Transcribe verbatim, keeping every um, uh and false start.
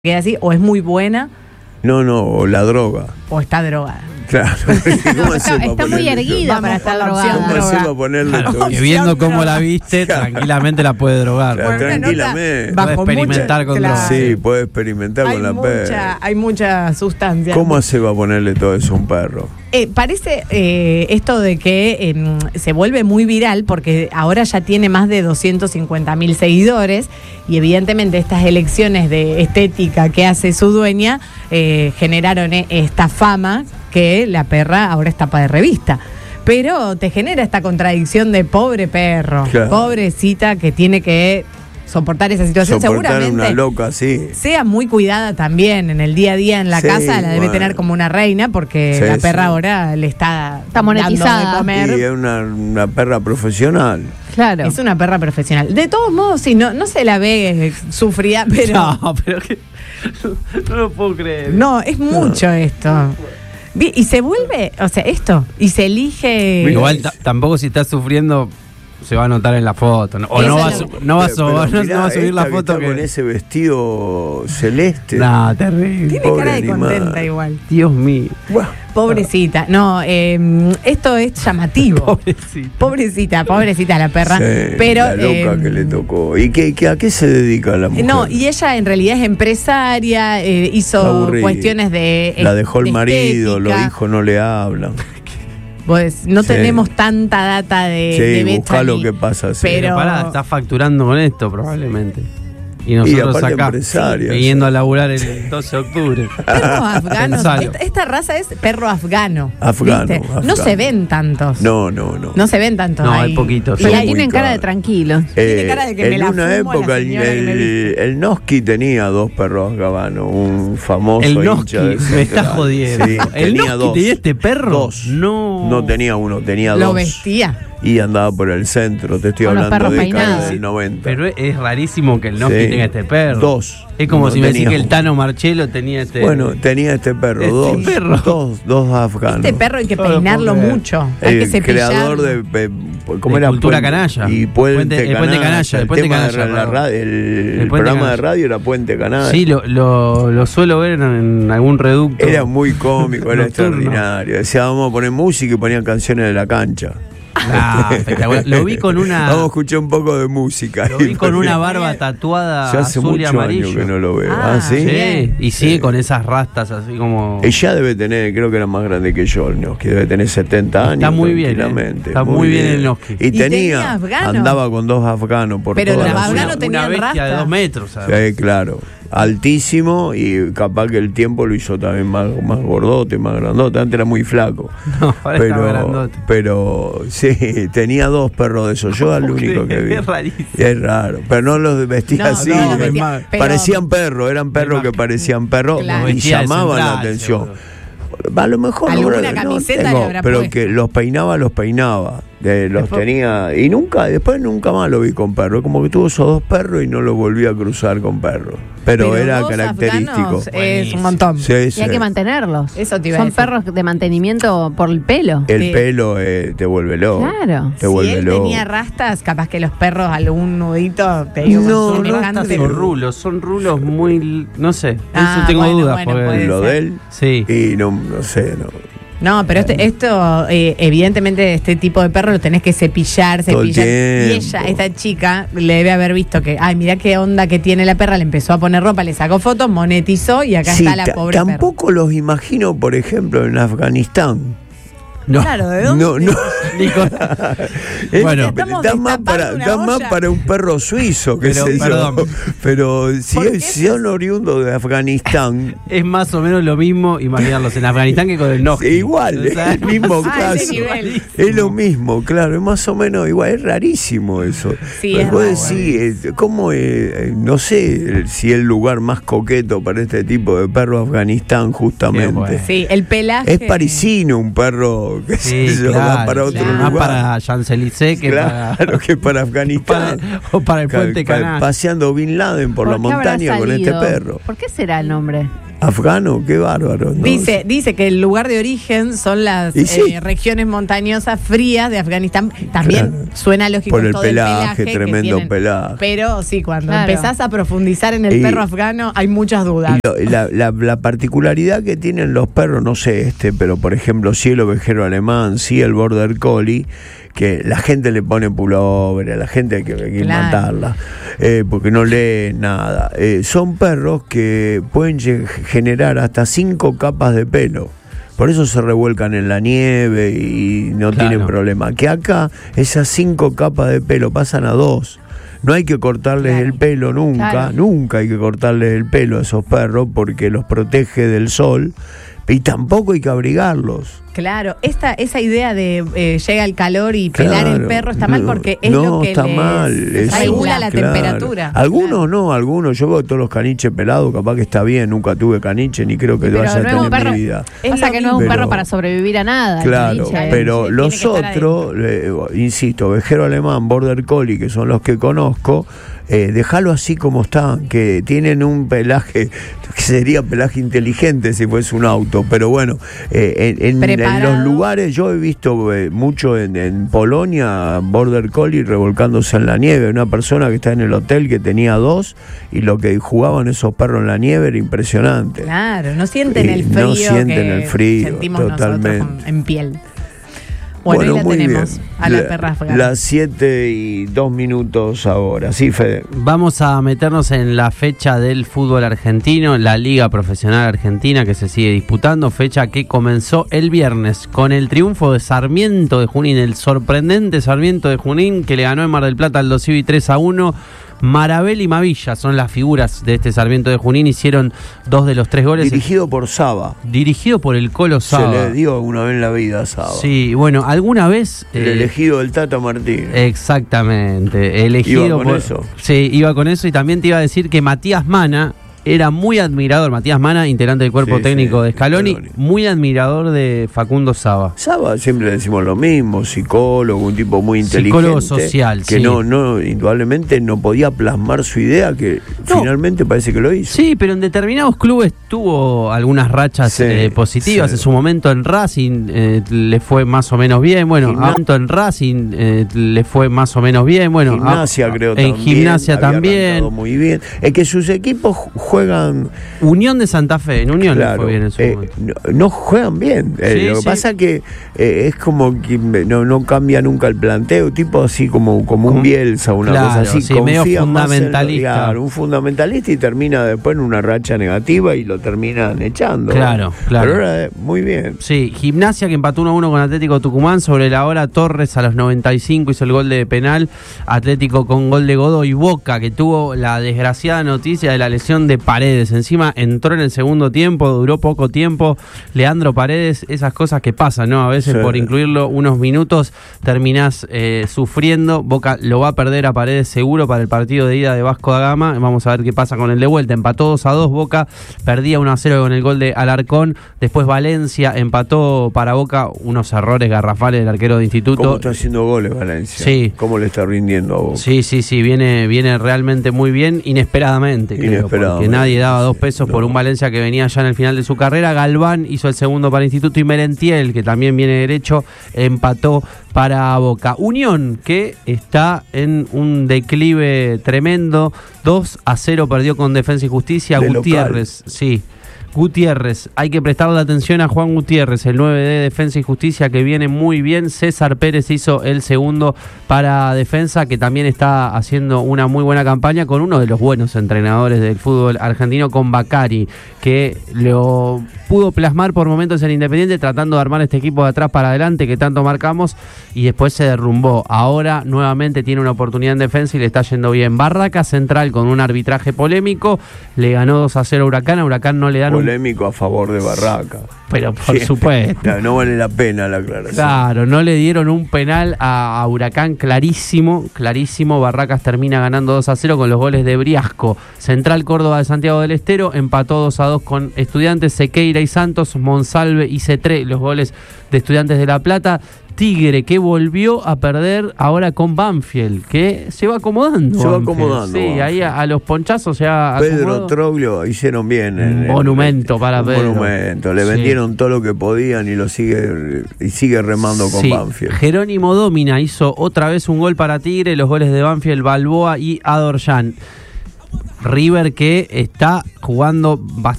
queda así, o es muy buena. No, no, o la droga. O está drogada. Claro. ¿Cómo está está muy erguida Vamos para estar por la opción drogada. ¿Cómo hacemos a ponerle Claro, todo? que viendo cómo la viste, tranquilamente la puede drogar. Claro, Bueno, tranquilamente. bajo Puede experimentar mucha- con claro. drogas. Sí, puede experimentar hay con la mucha, perra. hay mucha sustancia. ¿Cómo hace va a ponerle todo eso a un perro? Eh, parece eh, esto de que eh, se vuelve muy viral porque ahora ya tiene más de doscientos cincuenta mil seguidores y evidentemente estas elecciones de estética que hace su dueña eh, generaron eh, esta fama que la perra ahora es tapa de revista. Pero te genera esta contradicción de pobre perro, Claro. pobrecita que tiene que soportar esa situación. Soportar Seguramente una loca así. sea muy cuidada también en el día a día en la Sí, casa, la debe bueno. tener como una reina porque Sí, la perra sí. ahora le está, Está monetizada. dando de comer. Y es una, una perra profesional. Claro. Es una perra profesional. De todos modos, sí, no, no se la ve eh, sufrida, pero no, No, pero que. No lo puedo creer. es mucho esto. Vi- Y se vuelve, o sea, esto, y se elige... Igual ta- tampoco si estás sufriendo se va a notar en la foto. ¿no? O Eso no va, a es su- lo- no va a, Pero- so- pero no- mirá, no va a subir la esta foto está que. con ese vestido celeste. No, terrible. Tiene pobre cara de animal. contenta igual. Dios mío. Buah. Pobrecita. No, eh, esto es llamativo. Pobrecito. Pobrecita, pobrecita la perra. Sí, pero, la loca eh, que le tocó. ¿Y qué, qué- a qué se dedica la mujer? No, y ella en realidad es empresaria, eh, hizo Aburrida. cuestiones de. La dejó el de marido, los estética. hijos no le hablan. Pues no Sí. tenemos tanta data de, Sí, de buscá Bethany, lo que pasa, sí. Pero, Pero pará, está facturando con esto probablemente. Y Y nosotros aparte acá, empresaria, yendo a laburar el doce de octubre. perros afganos. Pensalo. Esta, esta raza es perro afgano. Afgano, ¿viste? No afgano. se ven tantos. No, no, no. No se ven tantos. No, hay poquitos. Y Son ahí muy tienen cara de caros. tranquilos. Tiene cara de que me en la una fumo a la época el, señora que me el, el Noski tenía dos perros afganos, un famoso El hincha Noski, de me Central. está jodiendo. Sí, ¿El tenía Noski dos. tenía este perro? Dos. No. No tenía uno, tenía Lo dos. vestía. Y andaba por el centro, te estoy Con los hablando perros de década peinados. del noventa. Pero es, es rarísimo que el Noski Sí. tenga este perro. Dos. Es como No si me decís tenía que el uno. Tano Marcello tenía este. Bueno, tenía este perro, Este dos, perro. dos, dos afganos. Este perro hay que No lo peinarlo puedo creer. mucho. Hay que El cepillarlo. creador de, de- ¿cómo De era? Cultura Puente- Canalla. Y Puente, Puente- el Puente Canalla, el el Puente tema de Canalla, la perdón. radio, el, El el Puente programa Canalla. de radio era Puente Canalla. Sí, lo, lo, lo suelo ver en, en algún reducto. Era muy cómico, era Nocturno. extraordinario. Decía, vamos a poner música y ponían canciones de la cancha. Ah, espectacular. Lo vi con una. Vamos a escuchar un poco de música. Lo vi con una barba tatuada Ya hace azul y muchos amarillo. años que no lo veo. Ah, Ah, ¿sí? Sí, Bien. y sigue Sí. con esas rastas así como. Ella debe tener, creo que era más grande que yo, el Noski, debe tener setenta años. Está muy bien, tranquilamente, ¿eh? Está muy bien el Noski. Y, ¿Y tenía tenía, afgano? andaba con dos afganos por Pero toda los la afganos ciudad. una, tenían una bestia de rastas. dos metros. ¿sabes? Sí, claro. Altísimo y capaz que el tiempo lo hizo también más, más gordote, más grandote. Antes era muy flaco. No, ahora está pero, grandote. pero sí, tenía dos perros de esos. Yo era el ¿Cómo único que crees? vi. Es rarísimo. Es raro, pero no los vestía No, así. no, los que vestía- pero- parecían perros, eran perros que parecían perros Claro. y Vestía de llamaban la central, atención. seguro. A lo mejor Alguna no, camiseta tengo, le habrá pero puesto. que los peinaba, los peinaba. Eh, los Después- tenía y nunca, después nunca más lo vi con perros. Como que tuvo esos dos perros y no lo volví a cruzar con perros. Pero, era dos característico. afganos es Buenísimo. un montón. Sí, Y sí. hay que mantenerlos. Eso te iba a Son decir. perros de mantenimiento por el pelo. El Sí. pelo eh, te vuelve loco. Claro. Te Si vuelve él loco. tenía rastas, capaz que los perros algún nudito te digo, No, son no, semejantes. Rastas son rulos, son rulos muy. No sé, Ah, eso tengo bueno, dudas. bueno, porque- puede Lo ser. de él. Sí. Y no, no sé, no. No, pero este, esto, eh, evidentemente, este tipo de perro lo tenés que cepillar, Todo el cepillar. Y tiempo. ella, esta chica, le debe haber visto que, ay, mirá qué onda que tiene la perra, le empezó a poner ropa, le sacó fotos, monetizó y acá Sí, está la ta- pobre perra. tampoco los imagino, por ejemplo, en Afganistán. No. Claro, ¿de dónde? No, no. Nico- Eh, Bueno, Estamos da más destapando para, una da más olla. para un perro suizo, qué Pero, sé yo. perdón. Pero si, ¿Por qué si son oriundos de Afganistán, es más o menos lo mismo imaginarlos en Afganistán que con el Noski. igual, O sea, es el mismo Ah, ese caso. nivel. Es lo mismo, claro, es más o menos igual, es rarísimo eso. Sí, Pero es vos raro. decís, eh, ¿cómo, eh, eh, no sé el- si es el lugar más coqueto para este tipo de perro Afganistán, justamente? Qué bueno. Sí, el pelaje. Es parisino un perro que Sí, se va claro, para otro claro. lugar. Más para Champs-Élysées que Claro, que para Afganistán. para, o para el Ca- puente pa- Canal. Paseando Bin Laden por la qué habrá montaña con este salido? perro. ¿Por qué será el nombre? Afgano, qué bárbaro. ¿no? Dice, dice que el lugar de origen son las Y sí. eh, regiones montañosas frías de Afganistán. También Claro. suena lógico Por el todo pelaje, el pelaje tremendo que tienen. pelaje. Pero sí, cuando Claro. empezás a profundizar en el Y- perro afgano, hay muchas dudas. Y lo- la, la- la particularidad que tienen los perros, no sé este, pero por ejemplo, sí el ovejero alemán, sí el border collie, que la gente le pone pullover, a la gente hay que, hay que Claro. matarla, eh, porque no lee nada. Eh, son perros que pueden lle- generar hasta cinco capas de pelo. Por eso se revuelcan en la nieve y no Claro. tienen problema. Que acá esas cinco capas de pelo pasan a dos. No hay que cortarles Claro. el pelo nunca, Claro. nunca hay que cortarles el pelo a esos perros porque los protege del sol y tampoco hay que abrigarlos. Claro, esta, esa idea de eh, llega el calor y pelar el Claro. perro está mal No, porque es no, lo que está les mal, es- regula la claro. temperatura. Algunos Claro. no, algunos. Yo veo todos los caniches pelados, capaz que está bien, nunca tuve caniche ni creo que Pero vaya a no es tener un en perro- mi vida. Es Pasa lo que no es un mismo. perro Pero- para sobrevivir a nada. el Claro, caniche. pero Sí, los tiene que estar otros, eh, insisto, ovejero alemán, border collie, que son los que conozco, eh, déjalo así como están, que tienen un pelaje, que sería pelaje inteligente si fuese un auto, pero bueno, eh, en, en- en Preparado. los lugares, yo he visto eh, mucho en, en Polonia, border collie revolcándose en la nieve, una persona que está en el hotel que tenía dos, y lo que jugaban esos perros en la nieve era impresionante. Claro, no sienten Eh, el no frío. sienten que el frío, sentimos totalmente. nosotros con- en piel. Bueno, ahí la muy tenemos bien. a la, perra afgana. Las siete y dos minutos ahora. Sí, Fede. Vamos a meternos en la fecha del fútbol argentino, la Liga Profesional Argentina que se sigue disputando, fecha que comenzó el viernes con el triunfo de Sarmiento de Junín, el sorprendente Sarmiento de Junín que le ganó en Mar del Plata al Dosivi tres a uno. Marabel y Mavilla son las figuras de este Sarmiento de Junín, hicieron dos de los tres goles. Dirigido por Saba. Dirigido por el Colo Se Saba. le dio una vez en la vida a Saba. Sí, bueno, alguna vez... El eh, elegido del Tata Martínez. Exactamente, elegido Iba con por- eso. Sí, iba con eso y también te iba a decir que Matías Mana era muy admirador, Matías Mana, integrante del cuerpo Sí, técnico sí, de Scaloni, Scaloni. muy admirador de Facundo Saba. Saba siempre le decimos lo mismo, psicólogo, un tipo muy inteligente. Psicólogo social, que sí. no, no, indudablemente no podía plasmar su idea, que No. finalmente parece que lo hizo. Sí, pero en determinados clubes tuvo algunas rachas Sí, eh, positivas. sí. En su momento en Racing eh, le fue más o menos bien. Bueno, Gimna- tanto en Racing eh, le fue más o menos bien. Bueno, Gimnasia a- creo en también. Gimnasia había también. arrancado muy bien. Es que sus equipos ju- juegan. Unión de Santa Fe, en Unión le Claro, fue bien en su eh, momento. no, no juegan bien. Eh, Sí, lo que sí. pasa que eh, es como que no, no cambia nunca el planteo, tipo así como, como un Como- Bielsa, una claro, cosa así. sí, medio confía más en- fundamentalista. claro, un fundamentalista y termina después en una racha negativa y lo terminan echando. Claro, claro. Pero ahora, eh, muy bien. Sí, Gimnasia que empató uno a uno con Atlético Tucumán. Sobre la hora, Torres a los noventa y cinco hizo el gol de penal. Atlético con gol de Godoy. Boca que tuvo la desgraciada noticia de la lesión de Paredes. Encima entró en el segundo tiempo, duró poco tiempo. Leandro Paredes, esas cosas que pasan, ¿no? A veces Sí. por incluirlo unos minutos terminás eh, sufriendo. Boca lo va a perder a Paredes seguro para el partido de ida de Vasco da Gama. Vamos a ver qué pasa con el de vuelta. Empató dos a dos Boca, perdía uno a cero con el gol de Alarcón. Después Valencia empató para Boca, unos errores garrafales del arquero de Instituto. ¿Cómo está haciendo goles Valencia? Sí. ¿Cómo le está rindiendo a Boca? Sí, sí, sí, viene, viene realmente muy bien, inesperadamente, creo, Inesperadamente, porque nadie daba dos pesos no. por un Valencia que venía ya en el final de su carrera. Galván hizo el segundo para Instituto y Merentiel, que también viene derecho, empató para Boca. Unión, que está en un declive tremendo, dos a cero perdió con Defensa y Justicia. De Gutiérrez, sí. Gutiérrez, hay que prestarle atención a Juan Gutiérrez, el nueve de Defensa y Justicia, que viene muy bien. César Pérez hizo el segundo para Defensa, que también está haciendo una muy buena campaña con uno de los buenos entrenadores del fútbol argentino, con Bacari, que lo pudo plasmar por momentos en Independiente, tratando de armar este equipo de atrás para adelante que tanto marcamos, y después se derrumbó. Ahora nuevamente tiene una oportunidad en defensa y le está yendo bien. Barraca Central con un arbitraje polémico, le ganó dos a cero a Huracán. A Huracán no le dan un... Polémico a favor de Barraca. Pero por Sí. supuesto. No, no vale la pena la aclaración. Claro, no le dieron un penal a, a Huracán clarísimo, clarísimo. Barracas termina ganando dos a cero con los goles de Briasco. Central Córdoba de Santiago del Estero empató dos a dos con Estudiantes. Sequeira y Santos, Monsalve y Cetré, los goles de Estudiantes de La Plata. Tigre, que volvió a perder ahora con Banfield, que se va acomodando. Se va Banfield. acomodando. Sí, Banfield. ahí a, a los ponchazos se ha Pedro acomodado. Troglio hicieron bien. Un en- monumento en- para un Pedro. monumento. Le Sí. vendieron todo lo que podían y lo sigue y sigue remando con Sí, Banfield. Jerónimo Domina hizo otra vez un gol para Tigre, los goles de Banfield, Balboa y Adorjan. River que está jugando bastante